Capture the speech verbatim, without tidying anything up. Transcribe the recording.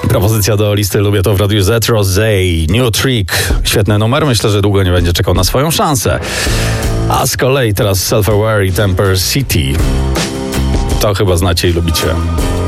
Propozycja do listy Lubię to w Radiu Z. Rosé, New Trick. Świetny numer, myślę, że długo nie będzie czekał na swoją szansę. A z kolei teraz Self-Aware i Temper City. To chyba znacie i lubicie.